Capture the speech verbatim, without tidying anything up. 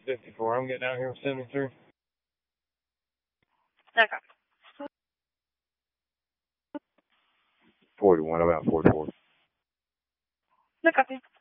fifty-four. I'm getting out here with seventy-three. Okay. forty-one, I'm at forty-four. No copy.